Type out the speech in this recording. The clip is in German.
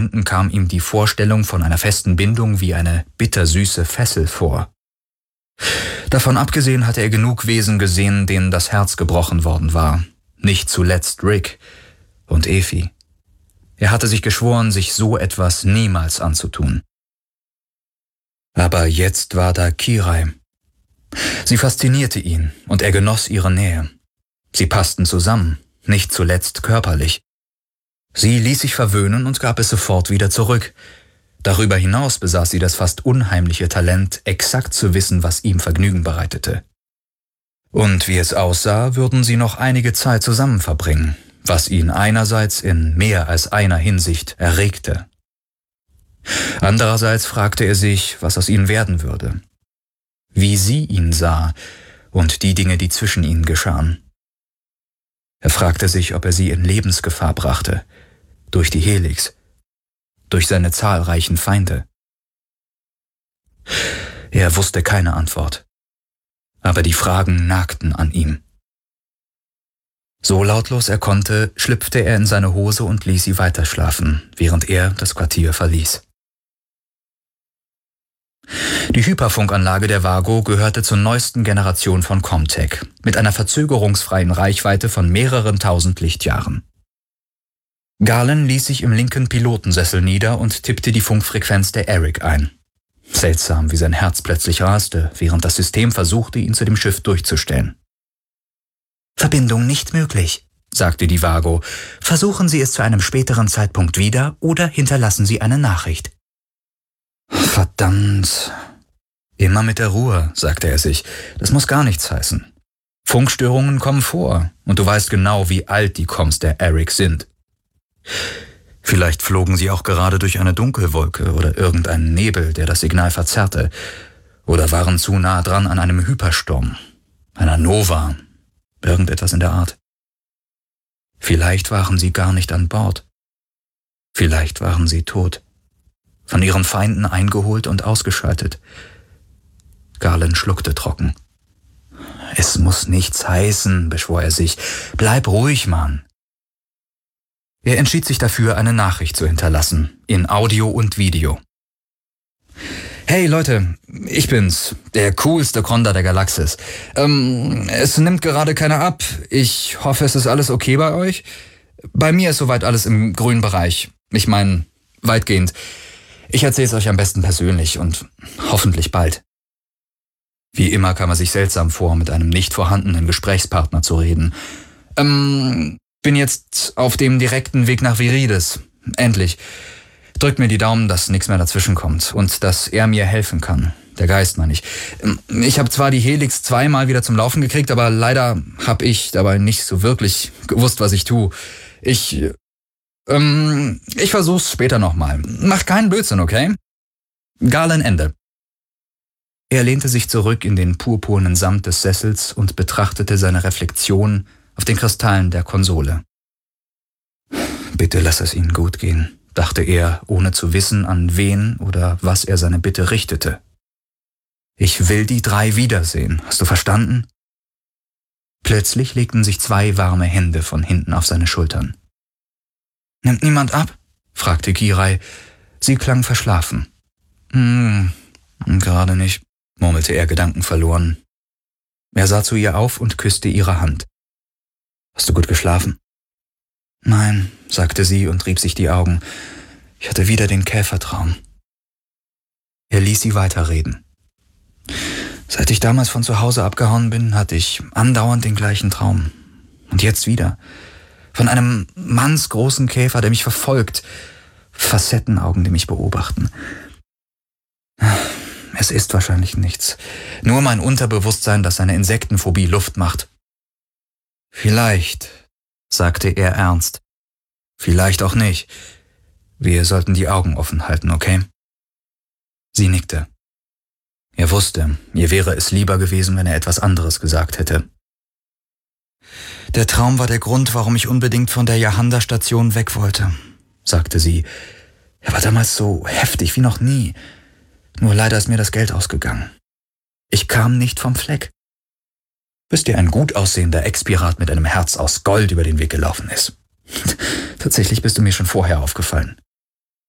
Händen kam ihm die Vorstellung von einer festen Bindung wie eine bittersüße Fessel vor. Davon abgesehen hatte er genug Wesen gesehen, denen das Herz gebrochen worden war. Nicht zuletzt Rick und Effie. Er hatte sich geschworen, sich so etwas niemals anzutun. Aber jetzt war da Kirai. Sie faszinierte ihn und er genoss ihre Nähe. Sie passten zusammen, nicht zuletzt körperlich. Sie ließ sich verwöhnen und gab es sofort wieder zurück. Darüber hinaus besaß sie das fast unheimliche Talent, exakt zu wissen, was ihm Vergnügen bereitete. Und wie es aussah, würden sie noch einige Zeit zusammen verbringen, was ihn einerseits in mehr als einer Hinsicht erregte. Andererseits fragte er sich, was aus ihnen werden würde. Wie sie ihn sah und die Dinge, die zwischen ihnen geschahen. Er fragte sich, ob er sie in Lebensgefahr brachte, durch die Helix, durch seine zahlreichen Feinde. Er wusste keine Antwort, aber die Fragen nagten an ihm. So lautlos er konnte, schlüpfte er in seine Hose und ließ sie weiterschlafen, während er das Quartier verließ. Die Hyperfunkanlage der Vago gehörte zur neuesten Generation von Comtech, mit einer verzögerungsfreien Reichweite von mehreren tausend Lichtjahren. Garland ließ sich im linken Pilotensessel nieder und tippte die Funkfrequenz der Eric ein. Seltsam, wie sein Herz plötzlich raste, während das System versuchte, ihn zu dem Schiff durchzustellen. »Verbindung nicht möglich«, sagte die Vago. »Versuchen Sie es zu einem späteren Zeitpunkt wieder oder hinterlassen Sie eine Nachricht.« »Verdammt. Immer mit der Ruhe«, sagte er sich. »Das muss gar nichts heißen. Funkstörungen kommen vor und du weißt genau, wie alt die Comms der Eric sind. Vielleicht flogen sie auch gerade durch eine Dunkelwolke oder irgendeinen Nebel, der das Signal verzerrte, oder waren zu nah dran an einem Hypersturm, einer Nova, irgendetwas in der Art. Vielleicht waren sie gar nicht an Bord. Vielleicht waren sie tot, von ihren Feinden eingeholt und ausgeschaltet.« Garland schluckte trocken. »Es muss nichts heißen«, beschwor er sich. »Bleib ruhig, Mann.« Er entschied sich dafür, eine Nachricht zu hinterlassen, in Audio und Video. »Hey Leute, ich bin's, der coolste Konda der Galaxis. Es nimmt gerade keiner ab. Ich hoffe, es ist alles okay bei euch. Bei mir ist soweit alles im grünen Bereich. Ich meine, weitgehend. Ich erzähl's euch am besten persönlich und hoffentlich bald.« Wie immer kam er sich seltsam vor, mit einem nicht vorhandenen Gesprächspartner zu reden. Bin jetzt auf dem direkten Weg nach Virides. Endlich. Drückt mir die Daumen, dass nichts mehr dazwischen kommt und dass er mir helfen kann. Der Geist, meine ich. Ich habe zwar die Helix 2-mal wieder zum Laufen gekriegt, aber leider habe ich dabei nicht so wirklich gewusst, was ich tue. Ich versuch's später nochmal. Macht keinen Blödsinn, okay? Garland, Ende. Er lehnte sich zurück in den purpurnen Samt des Sessels und betrachtete seine Reflexion auf den Kristallen der Konsole. »Bitte lass es ihnen gut gehen«, dachte er, ohne zu wissen, an wen oder was er seine Bitte richtete. »Ich will die 3 wiedersehen, hast du verstanden?« Plötzlich legten sich 2 warme Hände von hinten auf seine Schultern. »Nimmt niemand ab?« fragte Kirai. Sie klang verschlafen. Gerade nicht«, murmelte er gedankenverloren. Er sah zu ihr auf und küsste ihre Hand. »Hast du gut geschlafen?« »Nein«, sagte sie und rieb sich die Augen. »Ich hatte wieder den Käfertraum.« Er ließ sie weiterreden. »Seit ich damals von zu Hause abgehauen bin, hatte ich andauernd den gleichen Traum. Und jetzt wieder. Von einem mannsgroßen Käfer, der mich verfolgt. Facettenaugen, die mich beobachten. Es ist wahrscheinlich nichts. Nur mein Unterbewusstsein, das seine Insektenphobie Luft macht.« »Vielleicht«, sagte er ernst. »Vielleicht auch nicht. Wir sollten die Augen offen halten, okay?« Sie nickte. Er wusste, ihr wäre es lieber gewesen, wenn er etwas anderes gesagt hätte. »Der Traum war der Grund, warum ich unbedingt von der Yahanda-Station weg wollte«, sagte sie. »Er war damals so heftig wie noch nie. Nur leider ist mir das Geld ausgegangen. Ich kam nicht vom Fleck. Bis dir ein gut aussehender Ex-Pirat mit einem Herz aus Gold über den Weg gelaufen ist. Tatsächlich bist du mir schon vorher aufgefallen.